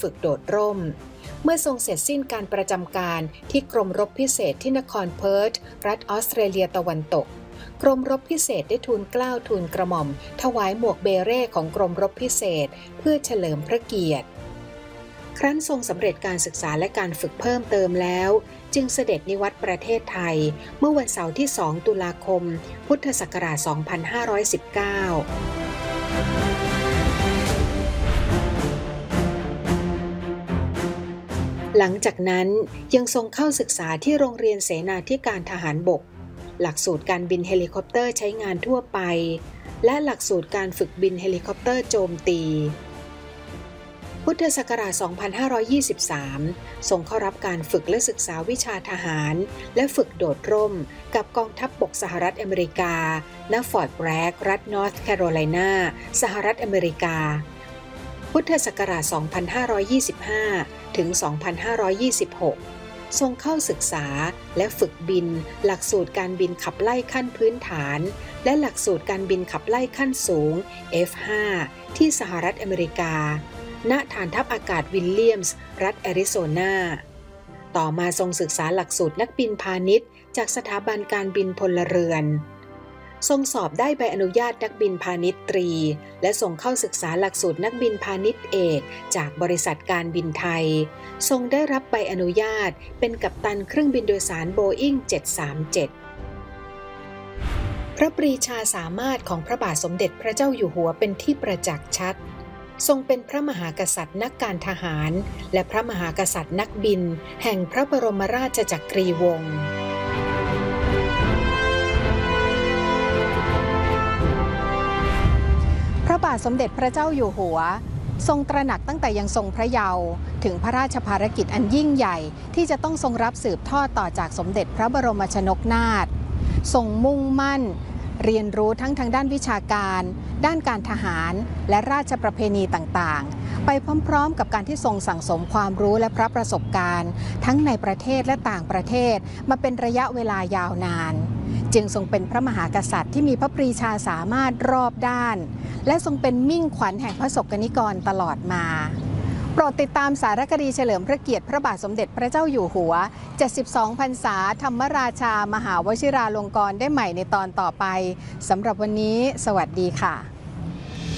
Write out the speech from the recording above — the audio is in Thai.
ฝึกโดดร่มเมื่อทรงเสร็จสิ้นการประจำการที่กรมรบพิเศษที่นครเพิร์ธรัฐออสเตรเลียตะวันตกกรมรบพิเศษได้ทูลเกล้าทูลกระหม่อมถวายหมวกเบเร่ของกรมรบพิเศษเพื่อเฉลิมพระเกียรติครั้นทรงสำเร็จการศึกษาและการฝึกเพิ่มเติมแล้วจึงเสด็จนิวัตประเทศไทยเมื่อวันเสาร์ที่ 2 ตุลาคม พุทธศักราช 2519หลังจากนั้นยังทรงเข้าศึกษาที่โรงเรียนเสนาธิการทหารบกหลักสูตรการบินเฮลิคอปเตอร์ใช้งานทั่วไปและหลักสูตรการฝึกบินเฮลิคอปเตอร์โจมตีพุทธศักราช 2523 ทรงเข้ารับการฝึกและศึกษาวิชาทหารและฝึกโดดร่มกับกองทัพบกสหรัฐอเมริกาณฟอร์ตแบรกรัฐนอร์ทแคโรไลนาสหรัฐอเมริกาพุทธศักราช 2525 ถึง 2526 ทรงเข้าศึกษาและฝึกบินหลักสูตรการบินขับไล่ขั้นพื้นฐานและหลักสูตรการบินขับไล่ขั้นสูง F5 ที่สหรัฐอเมริกาณฐานทัพอากาศวิลเลียมส์รัฐแอริโซนาต่อมาทรงศึกษาหลักสูตรนักบินพาณิชย์จากสถาบันการบินพลเรือนทรงสอบได้ใบอนุญาตนักบินพาณิชย์ตรีและทรงเข้าศึกษาหลักสูตรนักบินพาณิชย์เอกจากบริษัทการบินไทยทรงได้รับใบอนุญาตเป็นกัปตันเครื่องบินโดยสารโบอิ้ง 737 พระปรีชาสามารถของพระบาทสมเด็จพระเจ้าอยู่หัวเป็นที่ประจักษ์ชัดทรงเป็นพระมหากษัตริย์นักการทหารและพระมหากษัตริย์นักบินแห่งพระบรมราชจักรีวงศ์พระบาทสมเด็จพระเจ้าอยู่หัวทรงตระหนักตั้งแต่ยังทรงพระเยาว์ถึงพระราชภารกิจอันยิ่งใหญ่ที่จะต้องทรงรับสืบทอดต่อจากสมเด็จพระบรมชนกนาถทรงมุ่งมั่นเรียนรู้ทั้งทางด้านวิชาการด้านการทหารและราชประเพณีต่างๆไปพร้อมๆกับการที่ทรงสั่งสมความรู้และพระประสบการณ์ทั้งในประเทศและต่างประเทศมาเป็นระยะเวลายาวนานจึงทรงเป็นพระมหากษัตริย์ที่มีพระปรีชาสามารถรอบด้านและทรงเป็นมิ่งขวัญแห่งพระสกนิกรตลอดมาโปรดติดตามสารคดีเฉลิมพระเกียรติพระบาทสมเด็จพระเจ้าอยู่หัว72 พรรษาธรรมราชามหาวชิราลงกรณ์ได้ใหม่ในตอนต่อไปสำหรับวันนี้สวัสดีค่ะ